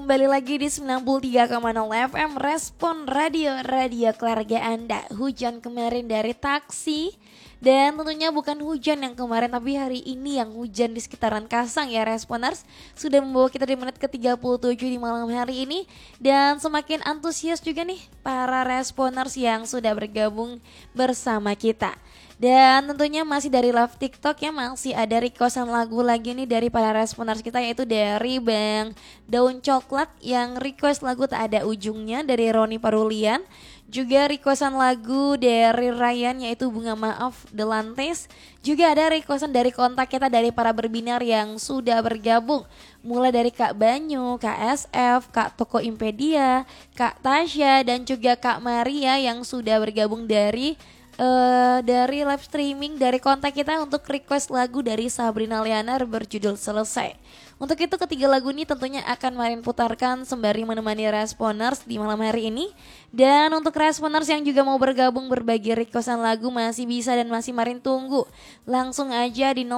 kembali lagi di 93,0 FM Respon Radio, radio keluarga Anda. Hujan kemarin dari taksi. Dan tentunya bukan hujan yang kemarin, tapi hari ini yang hujan di sekitaran Kasang ya Responers. Sudah membawa kita di menit ke-37 di malam hari ini. Dan semakin antusias juga nih para Responers yang sudah bergabung bersama kita. Dan tentunya masih dari live TikTok ya, masih ada requestan lagu lagi nih dari para Responers kita, yaitu dari Bang Daun Coklat yang request lagu Tak Ada Ujungnya dari Roni Parulian. Juga requestan lagu dari Ryan yaitu Bunga Maaf Delantes. Juga ada requestan dari kontak kita dari para berbinar yang sudah bergabung. Mulai dari Kak Banyu, Kak SF, Kak Toko Impedia, Kak Tasya dan juga Kak Maria yang sudah bergabung dari live streaming dari kontak kita untuk request lagu dari Sabrina Lianar berjudul Selesai. Untuk itu ketiga lagu ini tentunya akan Marin putarkan sembari menemani Responers di malam hari ini. Dan untuk Responers yang juga mau bergabung berbagi requestan lagu masih bisa dan masih Marin tunggu. Langsung aja di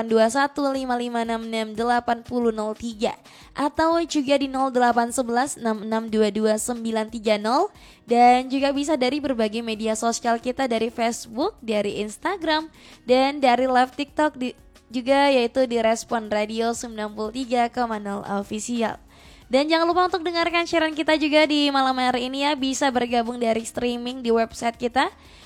082155668003 atau juga di 081166222930 dan juga bisa dari berbagai media sosial kita dari Facebook, dari Instagram dan dari live TikTok juga yaitu di Respon Radio 93,0 Official. Dan jangan lupa untuk dengarkan siaran kita juga di malam hari ini ya. Bisa bergabung dari streaming di website kita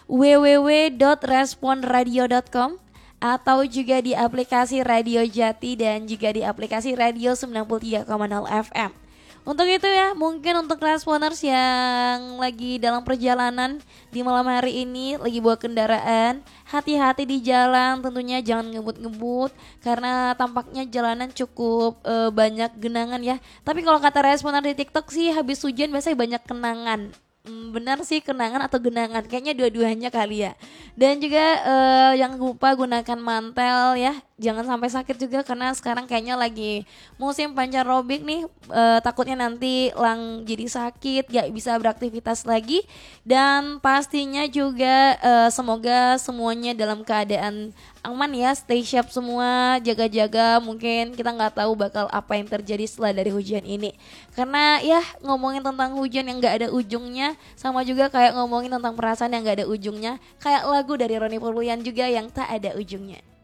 www.responradio.com atau juga di aplikasi Radio Jati dan juga di aplikasi Radio 93,0 FM. Untuk itu ya, mungkin untuk Responers yang lagi dalam perjalanan di malam hari ini, lagi bawa kendaraan, hati-hati di jalan, tentunya jangan ngebut-ngebut karena tampaknya jalanan cukup banyak genangan ya. Tapi kalau kata Responer di TikTok sih habis hujan biasanya banyak kenangan. Benar sih, kenangan atau genangan, kayaknya dua-duanya kali ya. Dan juga jangan lupa gunakan mantel ya, jangan sampai sakit juga karena sekarang kayaknya lagi musim pancarobik nih. Takutnya nanti jadi sakit, gak bisa beraktivitas lagi. Dan pastinya juga semoga semuanya dalam keadaan aman ya, stay safe semua, jaga-jaga. Mungkin kita nggak tahu bakal apa yang terjadi setelah dari hujan ini. Karena ya ngomongin tentang hujan yang nggak ada ujungnya, sama juga kayak ngomongin tentang perasaan yang nggak ada ujungnya. Kayak lagu dari Roni Parulian juga yang tak ada ujungnya.